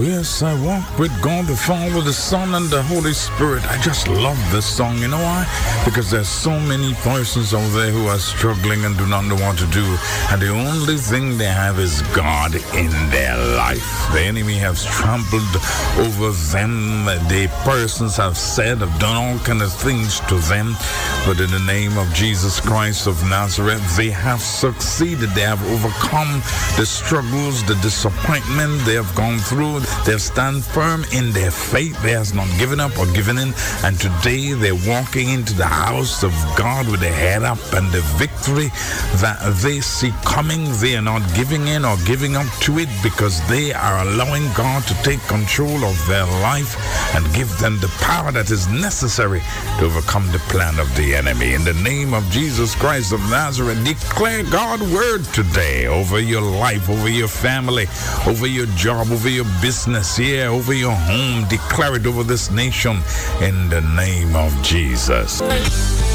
Yes, I walk with God the Father, the Son, and the Holy Spirit. I just love this song. You know why? Because there's so many persons out there who are struggling and do not know what to do. And the only thing they have is God in their life. The enemy has trampled over them. The persons have said, have done all kinds of things to them. But in the name of Jesus Christ of Nazareth, they have succeeded. They have overcome the struggles, the disappointment they have gone through. They have stand firm in their faith. They have not given up or given in. And today they're walking into the house of God with their head up, and the victory that they see coming, they are not giving in or giving up to it, because they are allowing God to take control of their life and give them the power that is necessary to overcome the plan of the enemy. In the name of Jesus Christ of Nazareth, declare God's word today over your life, over your family, over your job, over your business, over your home. Declare it over this nation in the name of Jesus.